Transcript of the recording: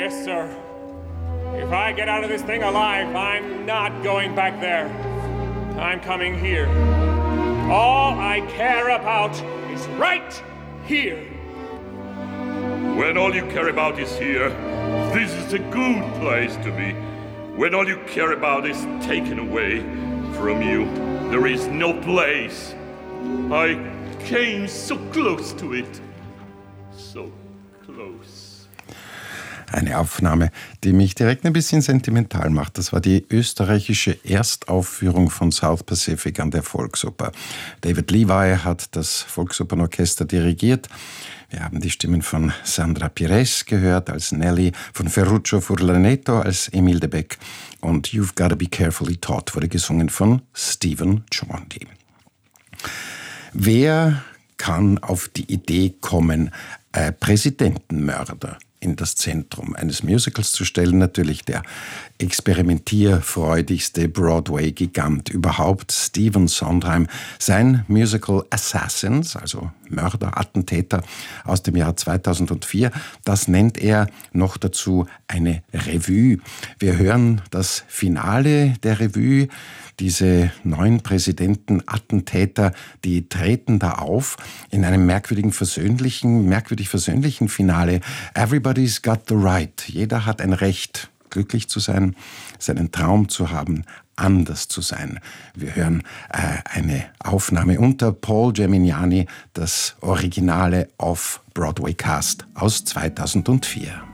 Yes, sir. If I get out of this thing alive, I'm not going back there. I'm coming here. All I care about is right here. When all you care about is here, this is a good place to be. When all you care about is taken away from you, there is no place. I came so close to it. So close. Eine Aufnahme, die mich direkt ein bisschen sentimental macht. Das war die österreichische Erstaufführung von South Pacific an der Volksoper. David Levi hat das Volksopernorchester dirigiert. Wir haben die Stimmen von Sandra Pires gehört als Nelly, von Ferruccio Furlaneto als Emil de Beck und You've Gotta Be Carefully Taught wurde gesungen von Stephen Chaundi. Wer kann auf die Idee kommen, Präsidentenmörder in das Zentrum eines Musicals zu stellen? Natürlich der experimentierfreudigste Broadway-Gigant überhaupt, Stephen Sondheim. Sein Musical Assassins, also Mörder, Attentäter aus dem Jahr 2004, das nennt er noch dazu eine Revue. Wir hören das Finale der Revue. Diese 9 Präsidenten-Attentäter, die treten da auf in einem merkwürdig versöhnlichen Finale. Everybody's got the right. Jeder hat ein Recht, glücklich zu sein, seinen Traum zu haben, anders zu sein. Wir hören eine Aufnahme unter Paul Gemignani, das originale Off-Broadway-Cast aus 2004.